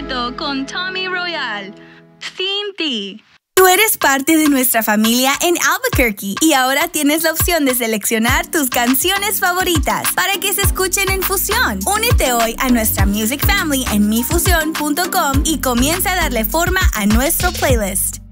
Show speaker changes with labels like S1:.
S1: favorito con Tommy Royal. Sin ti.
S2: Tú eres parte de nuestra familia en Albuquerque y ahora tienes la opción de seleccionar tus canciones favoritas para que se escuchen en Fusión. Únete hoy a nuestra Music Family en mifusión.com y comienza a darle forma a nuestro playlist.